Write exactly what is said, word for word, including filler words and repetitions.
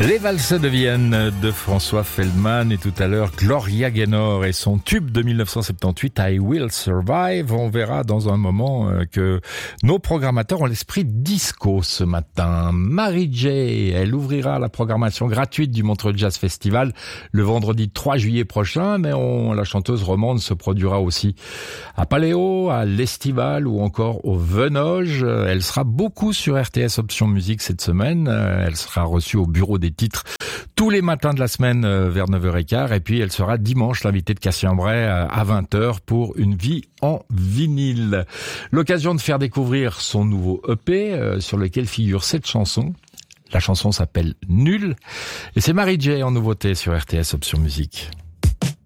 Les valses de Vienne de François Feldman et tout à l'heure Gloria Gaynor et son tube de mille neuf cent soixante-dix, I Will Survive. On verra dans un moment que nos programmateurs ont l'esprit disco ce matin. Mary J, elle ouvrira la programmation gratuite du Montreux Jazz Festival le vendredi trois juillet prochain, mais on, la chanteuse romande se produira aussi à Paléo, à l'Estival ou encore au Venoge. Elle sera beaucoup sur R T S Option Musique cette semaine. Elle sera reçue au bureau des titres tous les matins de la semaine vers neuf heures quinze et puis elle sera dimanche l'invitée de Cassien Bray à vingt heures pour une vie en vinyle. L'occasion de faire découvrir son nouveau E P euh, sur lequel figure sept chansons. La chanson s'appelle Nul et c'est Mary J en nouveauté sur R T S Option Musique.